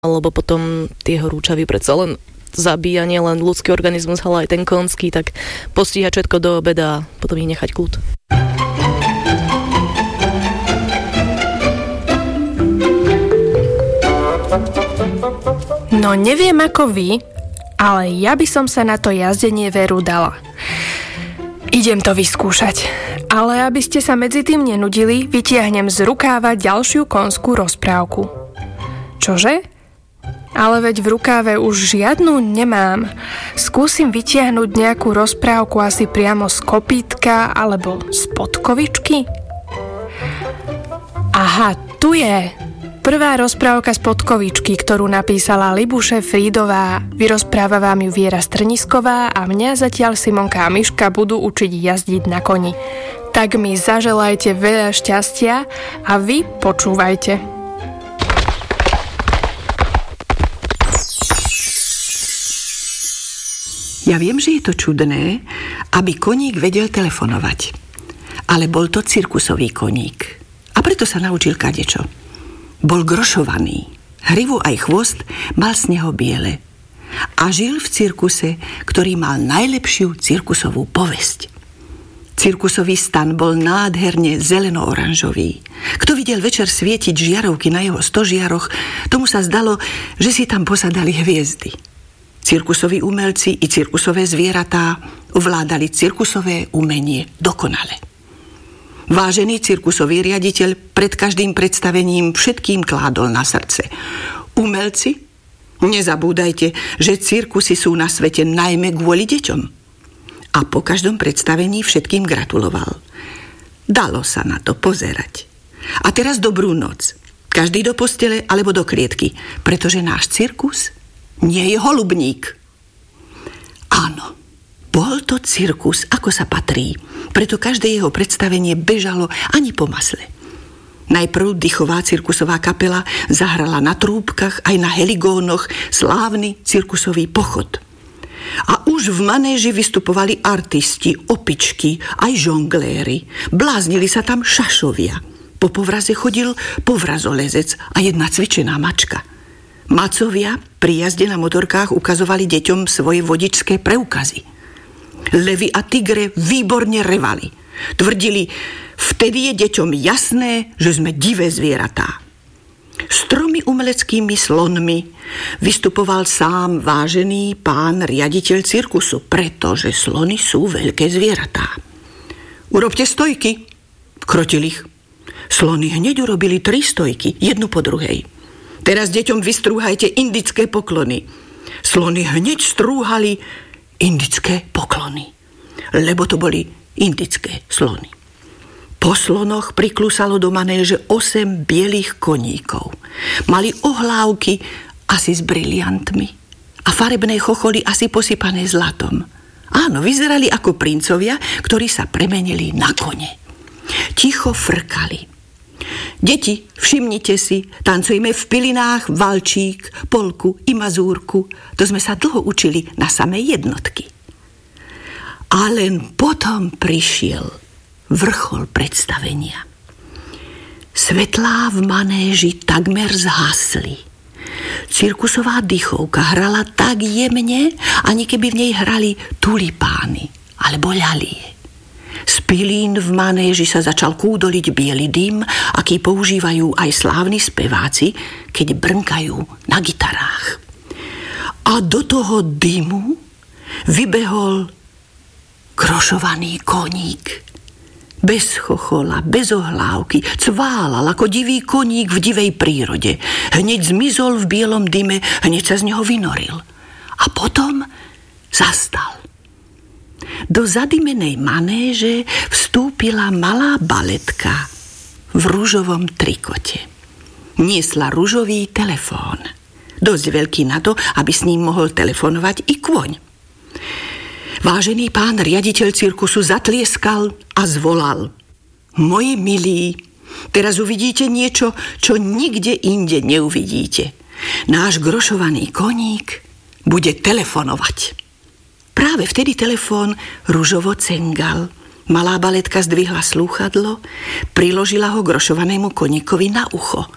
lebo potom tie horúčavy predsa len zabíja nielen ľudský organizmus, ale aj ten konský, tak postíhať všetko do obeda a potom ich nechať kľud. No neviem ako vy, ale ja by som sa na to jazdenie veru dala. Idem to vyskúšať. Ale aby ste sa medzi tým nenudili, vytiahnem z rukáva ďalšiu konskú rozprávku. Čože? Ale veď v rukáve už žiadnu nemám. Skúsim vytiahnuť nejakú rozprávku asi priamo z kopítka alebo z podkovičky. Aha, tu je. Prvá rozprávka z podkovičky, ktorú napísala Libuše Frídová. Vyrozpráva vám ju Viera Strnisková a mňa zatiaľ Simonka a Miška budú učiť jazdiť na koni. Tak mi zaželajte veľa šťastia a vy počúvajte. Ja viem, že je to čudné, aby koník vedel telefonovať. Ale bol to cirkusový koník. A preto sa naučil kadečo. Bol grošovaný. Hrivu aj chvost mal z neho biele. A žil v cirkuse, ktorý mal najlepšiu cirkusovú povesť. Cirkusový stan bol nádherne zeleno-oranžový. Kto videl večer svietiť žiarovky na jeho stožiaroch, tomu sa zdalo, že si tam posadali hviezdy. Cirkusoví umelci i cirkusové zvieratá ovládali cirkusové umenie dokonale. Vážený cirkusový riaditeľ pred každým predstavením všetkým kládol na srdce: umelci, nezabúdajte, že cirkusy sú na svete najmä kvôli deťom. A po každom predstavení všetkým gratuloval. Dalo sa na to pozerať. A teraz dobrú noc. Každý do postele alebo do klietky, pretože náš cirkus nie je holubník. Áno, bol to cirkus, ako sa patrí. Preto každé jeho predstavenie bežalo ani po masle. Najprv dychová cirkusová kapela zahrala na trúbkach aj na heligónoch slávny cirkusový pochod. A už v manéži vystupovali artisti, opičky, aj žongléri. Bláznili sa tam šašovia. Po povraze chodil povrazolezec a jedna cvičená mačka. Macovia pri jazde na motorkách ukazovali deťom svoje vodičské preukazy. Levy a tigre výborne revali. Tvrdili, vtedy je deťom jasné, že sme divé zvieratá. S 3 umeleckými slonmi vystupoval sám vážený pán riaditeľ cirkusu, pretože slony sú veľké zvieratá. Urobte stojky, krotil ich. Slony hneď urobili 3 stojky, jednu po druhej. Teraz deťom vystrúhajte indické poklony. Slony hneď strúhali indické poklony, lebo to boli indické slony. Po slonoch priklusalo do manéže 8 bielých koníkov. Mali ohlávky asi s briliantmi a farebné chocholy asi posypané zlatom. Áno, vyzerali ako princovia, ktorí sa premenili na kone. Ticho frkali. Deti, všimnite si, tancujeme v pilinách valčík, polku i mazúrku. To sme sa dlho učili na samé jednotky. A len potom prišiel vrchol predstavenia. Svetlá v manéži takmer zhasli. Cirkusová dychovka hrala tak jemne, ani keby v nej hrali tulipány alebo ľalie. Z pilín v manéži sa začal kúdoliť biely dym, aký používajú aj slávni speváci, keď brnkajú na gitarách. A do toho dymu vybehol grošovaný koník. Bez chochola, bez ohlávky, cválal ako divý koník v divej prírode. Hneď zmizol v bielom dyme, hneď sa z neho vynoril. A potom zastal. Do zadymenej manéže vstúpila malá baletka v ružovom trikote. Niesla ružový telefón. Dosť veľký na to, aby s ním mohol telefonovať i kôň. Vážený pán riaditeľ cirkusu zatlieskal a zvolal: Moji milí, teraz uvidíte niečo, čo nikde inde neuvidíte. Náš grošovaný koník bude telefonovať. Práve vtedy telefón ružovo cengal. Malá baletka zdvihla slúchadlo, priložila ho grošovanému koníkovi na ucho.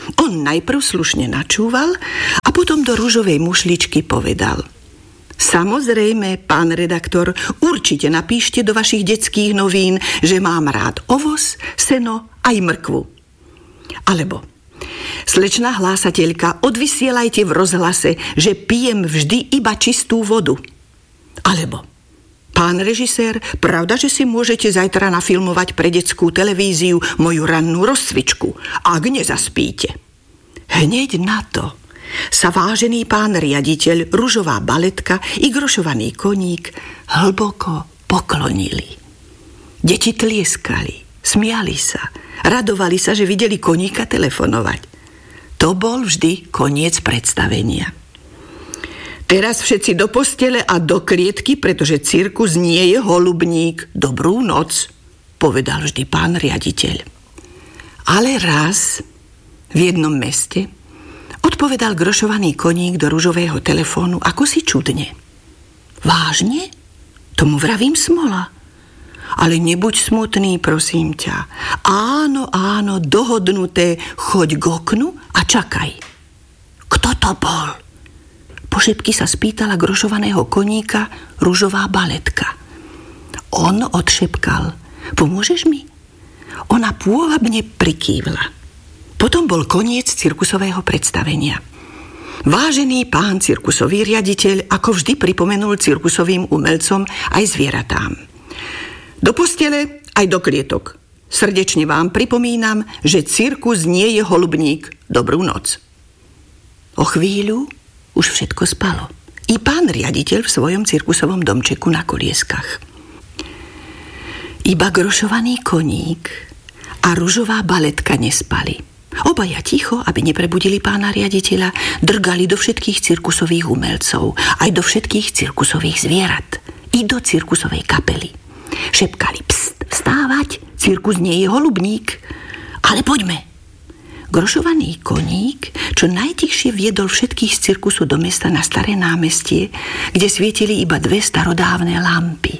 On najprv slušne načúval a potom do ružovej mušličky povedal: Samozrejme, pán redaktor, určite napíšte do vašich detských novín, že mám rád ovoz, seno aj mrkvu. Alebo: Slečná hlásateľka, odvysielajte v rozhlase, že pijem vždy iba čistú vodu. Alebo: Pán režisér, pravda, že si môžete zajtra nafilmovať pre detskú televíziu moju rannú rozcvičku, ak nezaspíte. Hneď na to sa vážený pán riaditeľ, ružová baletka i grošovaný koník hlboko poklonili. Deti tlieskali, smiali sa, radovali sa, že videli koníka telefonovať. To bol vždy koniec predstavenia. Teraz všetci do postele a do klietky, pretože cirkus nie je holubník. Dobrú noc, povedal vždy pán riaditeľ. Ale raz v jednom meste odpovedal grošovaný koník do ružového telefónu ako si čudne. Vážne? Tomu vravím smola. Ale nebuď smutný, prosím ťa. Áno, áno, dohodnuté, choď k oknu a čakaj. Kto to bol? Pošepky sa spýtala grošovaného koníka ružová baletka. On odšepkal: Pomôžeš mi? Ona pôvabne prikývla. Potom bol koniec cirkusového predstavenia. Vážený pán cirkusový riaditeľ ako vždy pripomenul cirkusovým umelcom aj zvieratám: Do postele aj do klietok. Srdečne vám pripomínam, že cirkus nie je holubník. Dobrú noc. O chvíľu už všetko spalo. I pán riaditeľ v svojom cirkusovom domčeku na kolieskach. Iba grošovaný koník a ružová baletka nespali. Obaja ticho, aby neprebudili pána riaditeľa, drgali do všetkých cirkusových umelcov, aj do všetkých cirkusových zvierat, i do cirkusovej kapely. Šepkali: Pst, vstávať, cirkus nie je holubník. Ale poďme. Grošovaný koník čo najtichšie viedol všetkých z cirkusu do mesta na Staré námestie, kde svietili iba 2 starodávne lampy.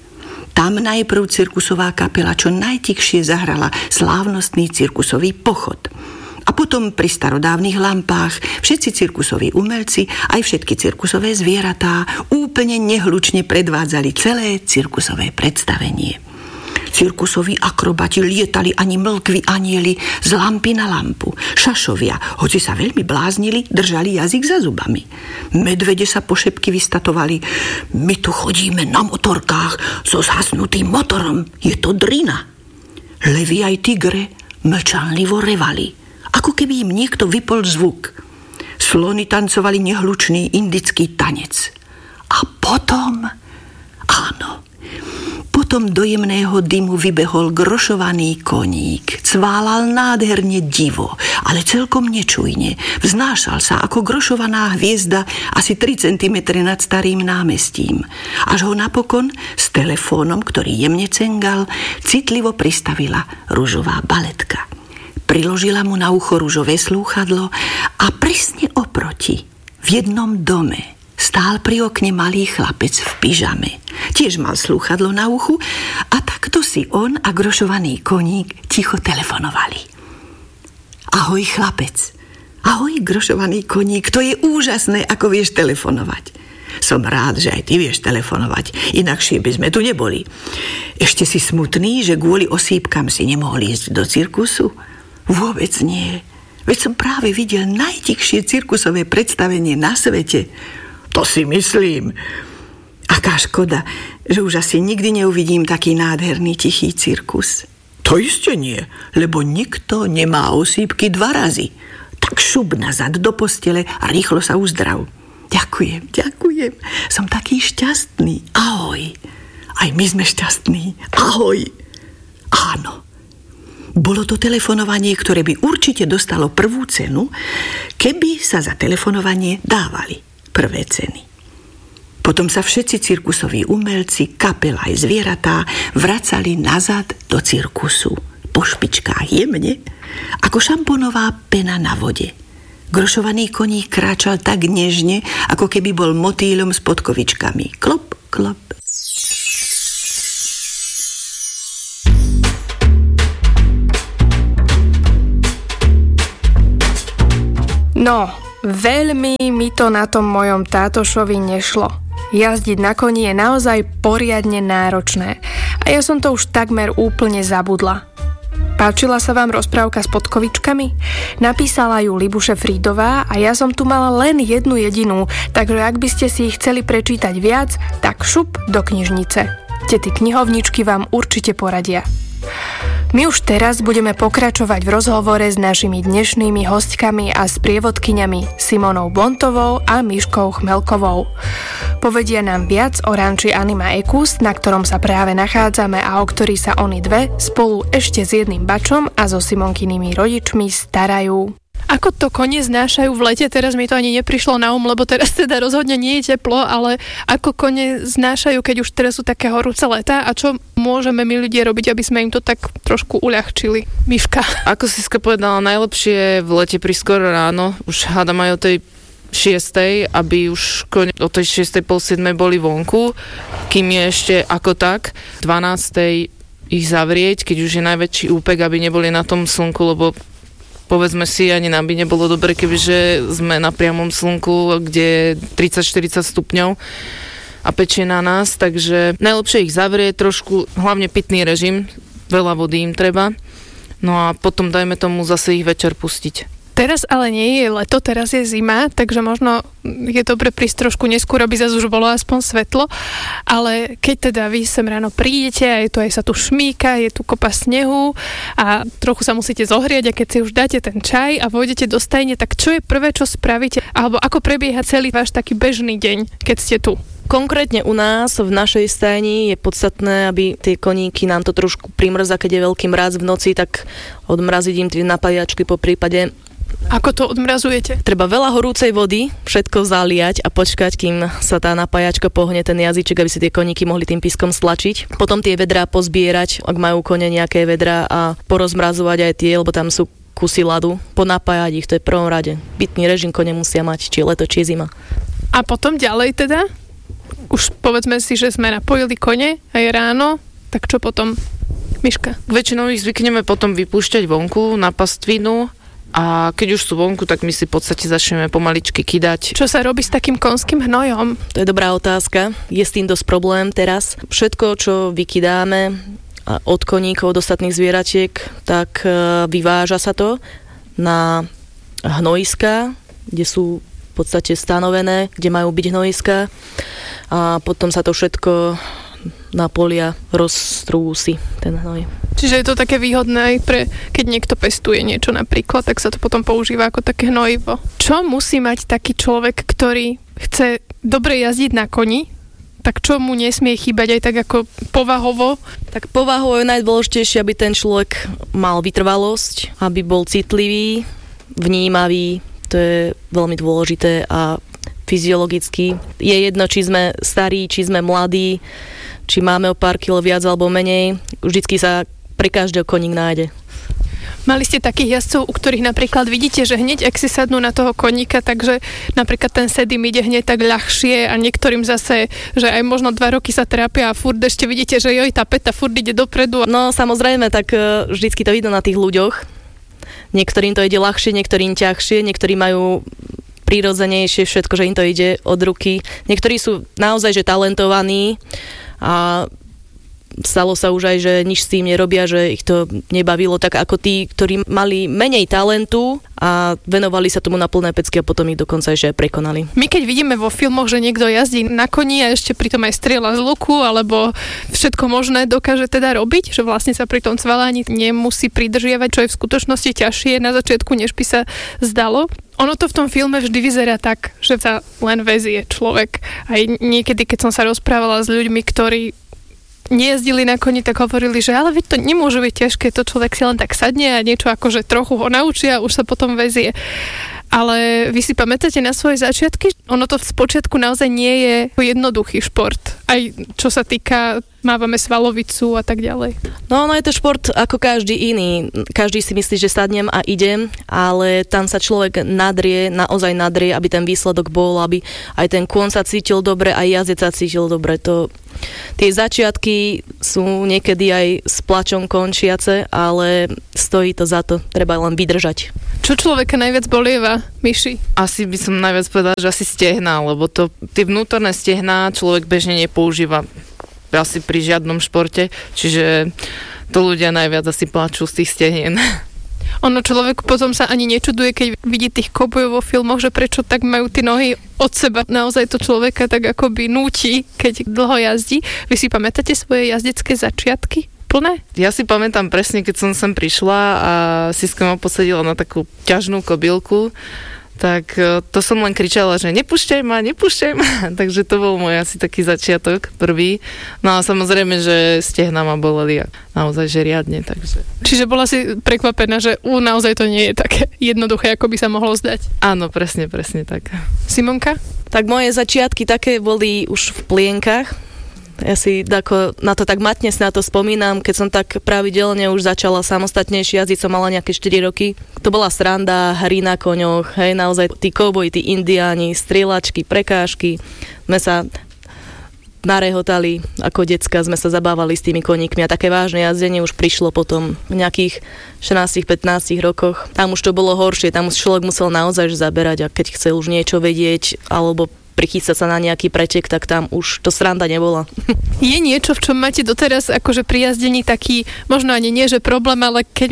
Tam najprv cirkusová kapela čo najtichšie zahrala slávnostný cirkusový pochod. A potom pri starodávnych lampách všetci cirkusoví umelci, aj všetky cirkusové zvieratá úplne nehlučne predvádzali celé cirkusové predstavenie. Cirkusoví akrobati lietali ani mlkví anieli z lampy na lampu. Šašovia, hoci sa veľmi bláznili, držali jazyk za zubami. Medvede sa pošepky vystatovali: My tu chodíme na motorkách so zhasnutým motorom, je to drina. Levi aj tigre mlčanlivo revali, ako keby im niekto vypol zvuk. Slony tancovali nehlučný indický tanec. A potom, áno, potom do jemného dymu vybehol grošovaný koník. Cválal nádherne divo, ale celkom nečujne. Vznášal sa ako grošovaná hviezda asi 3 cm nad Starým námestím. Až ho napokon s telefónom, ktorý jemne cengal, citlivo pristavila ružová baletka. Priložila mu na ucho ružové slúchadlo a presne oproti, v jednom dome, stál pri okne malý chlapec v pyžame. Tiež mal slúchadlo na uchu a takto si on a grošovaný koník ticho telefonovali. Ahoj, chlapec. Ahoj, grošovaný koník, to je úžasné, ako vieš telefonovať. Som rád, že aj ty vieš telefonovať, inakšie by sme tu neboli. Ešte si smutný, že kvôli osýpkam si nemohol ísť do cirkusu? Vôbec nie. Veď som práve videl najtichšie cirkusové predstavenie na svete. To si myslím. Aká škoda, že už asi nikdy neuvidím taký nádherný tichý cirkus. To iste nie, lebo nikto nemá osýpky 2 razy. Tak šup nazad do postele a rýchlo sa uzdrav. Ďakujem, ďakujem. Som taký šťastný. Ahoj. Aj my sme šťastní. Ahoj. Áno. Bolo to telefonovanie, ktoré by určite dostalo prvú cenu, keby sa za telefonovanie dávali prvé ceny. Potom sa všetci cirkusoví umelci, kapela aj zvieratá vracali nazad do cirkusu. Po špičkách jemne, ako šamponová pena na vode. Grošovaný koník kráčal tak nežne, ako keby bol motýlom s podkovičkami. Klop, klop. No, veľmi mi to na tom mojom tátošovi nešlo. Jazdiť na koni je naozaj poriadne náročné a ja som to už takmer úplne zabudla. Páčila sa vám rozprávka s podkovičkami? Napísala ju Libuše Frídová a ja som tu mala len jednu jedinú, takže ak by ste si ich chceli prečítať viac, tak šup do knižnice. Tety knihovničky vám určite poradia. My už teraz budeme pokračovať v rozhovore s našimi dnešnými hostkami a sprievodkyňami Simonou Bontovou a Miškou Chmelkovou. Povedia nám viac o ranči Anima Ekus, na ktorom sa práve nachádzame a o ktorý sa oni dve spolu ešte s jedným bačom a so Simonkynými rodičmi starajú. Ako to kone znášajú v lete? Teraz mi to ani neprišlo na lebo teraz teda rozhodne nie je teplo, ale ako kone znášajú, keď už teraz sú také horúce letá a čo môžeme my ľudia robiť, aby sme im to tak trošku uľahčili? Miška. Ako Siska povedala, najlepšie v lete prísť skoro ráno, už hádam aj o tej 6, aby už o tej 6, pol 7 boli vonku, kým je ešte ako tak 12 ich zavrieť, keď už je najväčší úpek, aby neboli na tom slnku, lebo povedzme si, ani nám by nebolo dobre, kebyže sme na priamom slnku, kde je 30-40 stupňov a pečie na nás, takže najlepšie ich zavrieť trošku, hlavne pitný režim, veľa vody im treba, no a potom dajme tomu zase ich večer pustiť. Teraz ale nie je leto, teraz je zima, takže možno je dobre prísť trošku neskôr, aby zase už bolo aspoň svetlo, ale keď teda vy sem ráno prídete a je to aj sa tu šmíka, je tu kopa snehu a trochu sa musíte zohrieť a keď si už dáte ten čaj a vojdete do stajne, tak čo je prvé, čo spravíte? Alebo ako prebieha celý váš taký bežný deň, keď ste tu? Konkrétne u nás, v našej stajni, je podstatné, aby tie koníky nám to trošku primrzá, keď je veľký mraz v noci, tak odmraziť im tie napájačky po prípade. Ako to odmrazujete? Treba veľa horúcej vody, všetko zaliať a počkať, kým sa tá napájačka pohne, ten jazyček, aby si tie koníky mohli tým pískom stlačiť. Potom tie vedrá pozbierať, ak majú kone nejaké vedrá a porozmrazovať aj tie, lebo tam sú kusy ľadu, ponapájať ich, to je v prvom rade. Pitný režim kone musia mať, či leto, či zima. A potom ďalej teda? Už povedzme si, že sme napojili kone a je ráno, tak čo potom? Miška? Väčšinou ich zvykneme potom vypúšťať vonku na pastvinu. A keď už sú vonku, tak my si v podstate začneme pomaličky kydať. Čo sa robí s takým konským hnojom? To je dobrá otázka. Je s tým dosť problém teraz. Všetko, čo vykydáme od koníkov, od ostatných zvieratiek, tak vyváža sa to na hnojiska, kde sú v podstate stanovené, kde majú byť hnojiska. A potom sa to všetko na polia roztrúsi, ten hnoj. Čiže je to také výhodné aj pre, keď niekto pestuje niečo napríklad, tak sa to potom používa ako také hnojivo. Čo musí mať taký človek, ktorý chce dobre jazdiť na koni, tak čo mu nesmie chýbať aj tak ako povahovo? Tak povahovo je najdôležitejšie, aby ten človek mal vytrvalosť, aby bol citlivý, vnímavý, to je veľmi dôležité a fyziologicky. Je jedno, či sme starí, či sme mladí, či máme o pár kilo viac alebo menej, vždycky sa pre každého koník nájde. Mali ste takých jazdcov, u ktorých napríklad vidíte, že hneď ak si sadnú na toho koníka, takže napríklad ten sedím ide hneď tak ľahšie a niektorým zase, že aj možno 2 roky sa trápia a furt ešte vidíte, že joj, tá päta furt ide dopredu. No samozrejme, tak vždycky to vidno na tých ľuďoch. Niektorým to ide ľahšie, niektorým ťažšie, niektorí majú prirodzenejšie všetko, že im to ide od ruky. Niektorí sú naozaj že talentovaní a stalo sa už aj, že nič s tým nerobia, že ich to nebavilo, tak ako tí, ktorí mali menej talentu a venovali sa tomu na plné pecky a potom ich dokonca ešte aj prekonali. My keď vidíme vo filmoch, že niekto jazdí na koni a ešte pritom aj strieľa z luku alebo všetko možné dokáže teda robiť, že vlastne sa pri tom cvaláni nemusí pridržiavať, čo je v skutočnosti ťažšie na začiatku, než by sa zdalo. Ono to v tom filme vždy vyzerá tak, že sa len vezie človek. Aj niekedy, keď som sa rozprávala s ľuďmi, ktorí nejazdili na koni, tak hovorili, že ale veď to nemôže byť ťažké, to človek si len tak sadne a niečo akože trochu ho naučia a už sa potom vezie. Ale vy si pamätáte na svoje začiatky? Ono to v spočiatku naozaj nie je jednoduchý šport. Aj čo sa týka, mávame svalovicu a tak ďalej. No, je to šport ako každý iný. Každý si myslí, že sadnem a idem, ale tam sa človek naozaj nadrie, aby ten výsledok bol, aby aj ten kôň sa cítil dobre, aj jazdec sa cítil dobre. To tie začiatky sú niekedy aj s plačom končiace, ale stojí to za to, treba len vydržať. Čo človeka najviac bolieva, Miši? Asi by som najviac povedala, že asi stehná, lebo tie vnútorné stehná človek bežne nepoužíva asi pri žiadnom športe, čiže to ľudia najviac asi plačú z tých stehien. Ono človek potom sa ani nečuduje, keď vidí tých kobojov vo filmoch, že prečo tak majú tie nohy od seba. Naozaj to človeka tak akoby núti, keď dlho jazdí. Vy si pamätáte svoje jazdecké začiatky? Plné? Ja si pamätám presne, keď som sem prišla a Siska ma posadila na takú ťažnú kobylku, tak to som len kričala, že nepúšťaj ma. Takže to bol môj asi taký začiatok, prvý. No a samozrejme, že stehná ma boleli naozaj že riadne. Takže. Čiže bola si prekvapená, že naozaj to nie je také jednoduché, ako by sa mohlo zdať. Áno, presne tak. Simonka? Tak moje začiatky také boli už v plienkach. Ja si na to tak matne si na to spomínam, keď som tak pravidelne už začala samostatnejšie jazdiť, som mala nejaké 4 roky. To bola sranda, hry na koňoch, hej, naozaj tí kouboji, tí indiáni, strieľačky, prekážky. Sme sa narehotali, ako decka sme sa zabávali s tými koníkmi a také vážne jazdenie už prišlo potom v nejakých 16-15 rokoch. Tam už to bolo horšie, tam už človek musel naozaj zaberať a keď chcel už niečo vedieť alebo prichýcať sa na nejaký pretek, tak tam už to sranda nebola. Je niečo, v čom máte doteraz akože pri jazdení taký, možno ani nie, že problém, ale keď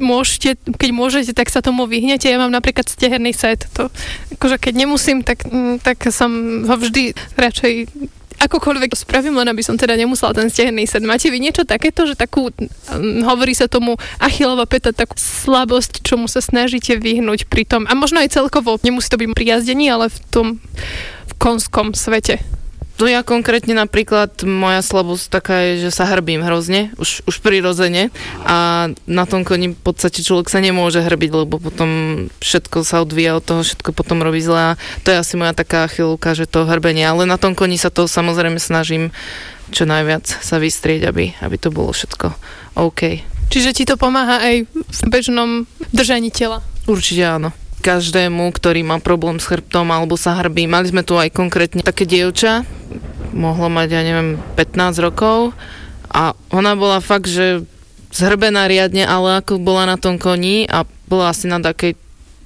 môžete, tak sa tomu vyhnete. Ja mám napríklad steherný set. To, akože keď nemusím, tak som ho vždy radšej akokoľvek spravím, len aby som teda nemusela ten steherný set. Máte vy niečo takéto, že takú, hovorí sa tomu Achillova päta, takú slabosť, čomu sa snažíte vyhnúť pri tom, a možno aj celkovo, nemusí to byť pri jazdení, ale v tom konskom svete? No ja konkrétne napríklad, moja slabosť taká je, že sa hrbím hrozne, už prirodzene, a na tom koni v podstate človek sa nemôže hrbiť, lebo potom všetko sa odvíja od toho, všetko potom robí zle, a to je asi moja taká achillovka, že to hrbenie, ale na tom koni sa to samozrejme snažím čo najviac sa vystrieť, aby to bolo všetko OK. Čiže ti to pomáha aj v bežnom držaní tela? Určite áno. Každému, ktorý má problém s chrbtom alebo sa hrbí. Mali sme tu aj konkrétne také dievča, mohlo mať, ja neviem, 15 rokov, a ona bola fakt, že zhrbená riadne, ale ako bola na tom koni a bola asi na takej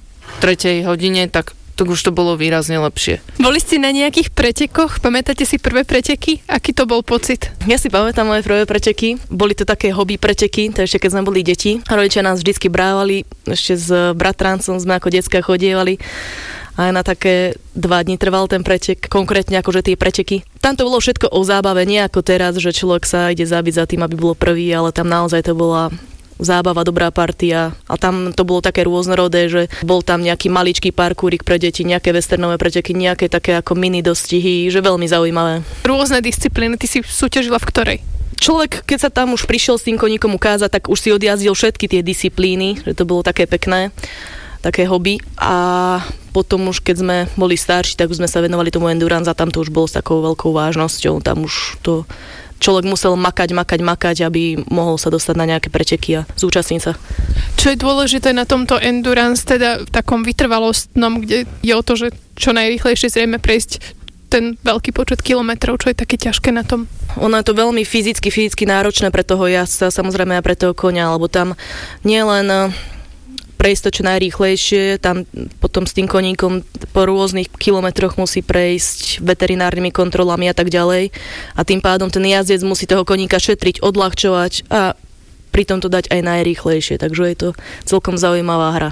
3. hodine, tak už to bolo výrazne lepšie. Boli ste na nejakých pretekoch? Pamätáte si prvé preteky? Aký to bol pocit? Ja si pamätám moje prvé preteky. Boli to také hobby preteky, to ešte keď sme boli deti. Rodičia nás vždycky brávali, ešte s bratrancom sme ako decká chodievali. A na také 2 dni trval ten pretek, konkrétne akože tie preteky. Tam to bolo všetko o zábave, nie ako teraz, že človek sa ide zabiť za tým, aby bolo prvý, ale tam naozaj to bola zábava, dobrá partia, a tam to bolo také rôznorodé, že bol tam nejaký maličký parkúrik pre deti, nejaké westernové preteky, nejaké také ako mini dostihy, že veľmi zaujímavé. Rôzne disciplíny, ty si súťažila v ktorej? Človek, keď sa tam už prišiel s tým koníkom ukázať, tak už si odjazdil všetky tie disciplíny, že to bolo také pekné, také hobby, a potom už keď sme boli starší, tak už sme sa venovali tomu endurance, a tam to už bolo s takou veľkou vážnosťou, tam už to človek musel makať, aby mohol sa dostať na nejaké preteky a zúčastniť sa. Čo je dôležité na tomto endurance, teda v takom vytrvalostnom, kde je o to, že čo najrýchlejšie zrejme prejsť ten veľký počet kilometrov, čo je také ťažké na tom? Ono je to veľmi fyzicky náročné pre toho jazdca, samozrejme aj pre toho koňa, lebo tam nie len prejsť to čo najrýchlejšie, tam potom s tým koníkom po rôznych kilometroch musí prejsť veterinárnymi kontrolami a tak ďalej, a tým pádom ten jazdec musí toho koníka šetriť, odľahčovať a pritom to dať aj najrýchlejšie, takže je to celkom zaujímavá hra.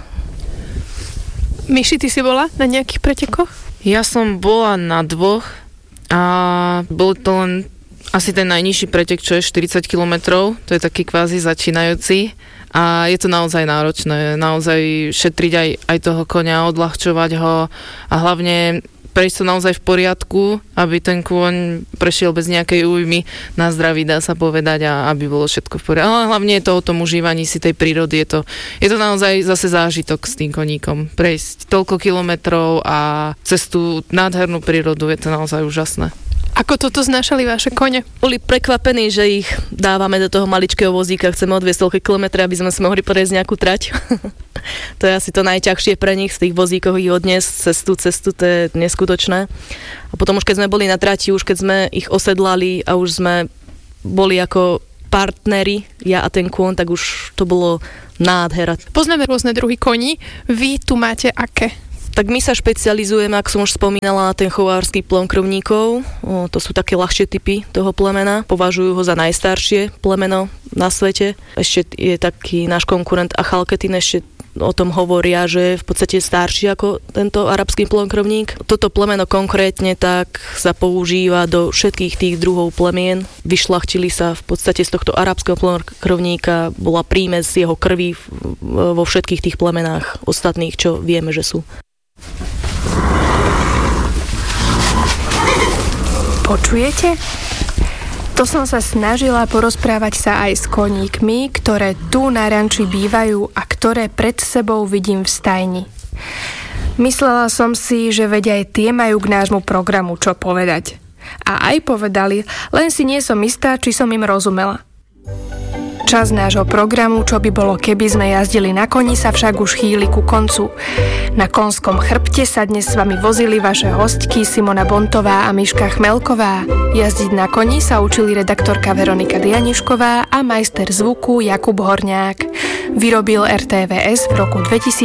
Miši, ty si bola na nejakých pretekoch? Ja som bola na 2 a bol to len asi ten najnižší pretek, čo je 40 kilometrov, to je taký kvázi začínajúci. A je to naozaj náročné, naozaj šetriť aj toho koňa, odľahčovať ho a hlavne prejsť to naozaj v poriadku, aby ten kôň prešiel bez nejakej újmy na zdraví, dá sa povedať, a aby bolo všetko v poriadku. Ale hlavne je to o tom užívaní si tej prírody, je to naozaj zase zážitok s tým koníkom. Prejsť toľko kilometrov a cez tú nádhernú prírodu, je to naozaj úžasné. Ako toto znášali vaše kone? Boli prekvapení, že ich dávame do toho maličkého vozíka, chceme odviesť toľké kilometre, aby sme si mohli prejsť nejakú trať. To je asi to najťažšie pre nich, z tých vozíkov ich odniesť cestu, to je neskutočné. A potom už keď sme boli na trati, už keď sme ich osedlali a už sme boli ako partneri, ja a ten kôň, tak už to bolo nádhera. Poznáme rôzne druhy koní, vy tu máte aké? Tak my sa špecializujeme, ako som už spomínala, na ten chovársky plon krvníkov. To sú také ľahšie typy toho plemena. Považujú ho za najstaršie plemeno na svete. Ešte je taký náš konkurent Achalketin, ešte o tom hovoria, že je v podstate starší ako tento arabský plon krvník. Toto plemeno konkrétne tak sa používa do všetkých tých druhov plemien. Vyšľachtili sa v podstate z tohto arabského plon krvníka, bola prímes jeho krvi vo všetkých tých plemenách ostatných, čo vieme, že sú. Počujete? To som sa snažila porozprávať sa aj s koníkmi, ktoré tu na ranči bývajú a ktoré pred sebou vidím v stajni. Myslela som si, že veď aj tie majú k nášmu programu čo povedať. A aj povedali, len si nie som istá, či som im rozumela. Čas nášho programu, čo by bolo, keby sme jazdili na koni, sa však už chýli ku koncu. Na Konskom chrbte sa dnes s vami vozili vaše hostky Simona Bontová a Miška Chmelková. Jazdiť na koni sa učili redaktorka Veronika Dianišková a majster zvuku Jakub Horňák. Vyrobil RTVS v roku 2000